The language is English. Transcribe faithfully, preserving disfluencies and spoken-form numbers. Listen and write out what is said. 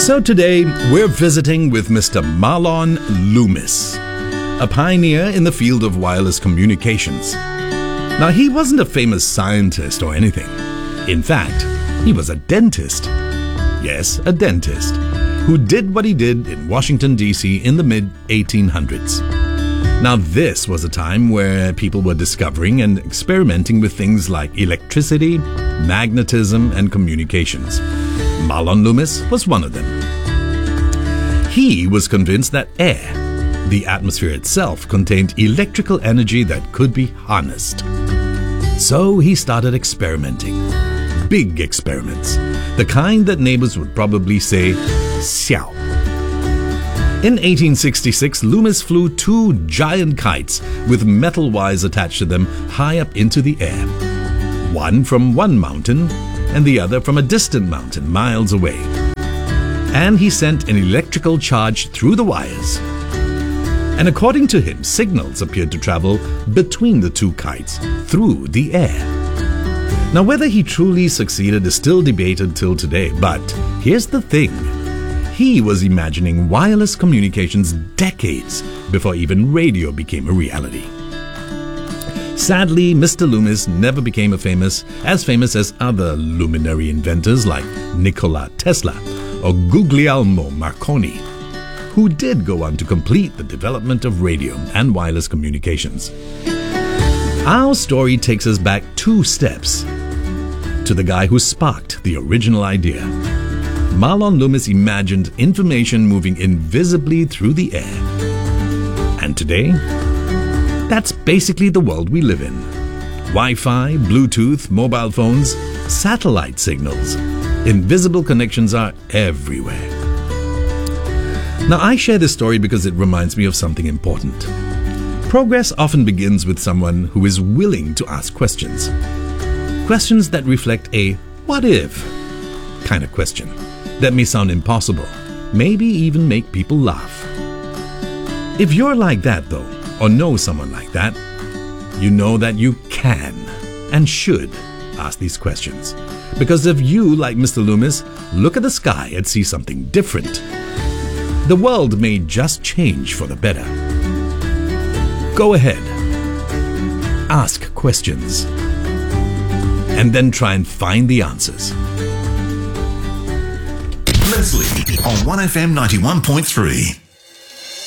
So today, we're visiting with Mister Marlon Loomis, a pioneer in the field of wireless communications. Now, he wasn't a famous scientist or anything. In fact, he was a dentist. Yes, a dentist, who did what he did in Washington, D C in the mid eighteen hundreds. Now, this was a time where people were discovering and experimenting with things like electricity, magnetism, and communications. Marlon Loomis was one of them. He was convinced that air, the atmosphere itself, contained electrical energy that could be harnessed. So he started experimenting. Big experiments. The kind that neighbors would probably say, "Xiao." In eighteen sixty-six, Loomis flew two giant kites with metal wires attached to them high up into the air. One from one mountain and the other from a distant mountain miles away. And he sent an electrical charge through the wires. And according to him, signals appeared to travel between the two kites through the air. Now, whether he truly succeeded is still debated till today, but here's the thing. He was imagining wireless communications decades before even radio became a reality. Sadly, Mister Loomis never became a famous, as famous as other luminary inventors like Nikola Tesla or Guglielmo Marconi, who did go on to complete the development of radio and wireless communications. Our story takes us back two steps to the guy who sparked the original idea. Marlon Loomis imagined information moving invisibly through the air. And today, that's basically the world we live in. Wi-Fi, Bluetooth, mobile phones, satellite signals. Invisible connections are everywhere. Now, I share this story because it reminds me of something important. Progress often begins with someone who is willing to ask questions. Questions that reflect a what if kind of question that may sound impossible, maybe even make people laugh. If you're like that though, or know someone like that, you know that you can and should ask these questions. Because if you, like Mister Loomis, look at the sky and see something different, the world may just change for the better. Go ahead, ask questions, and then try and find the answers. Leslie on one F M ninety-one point three.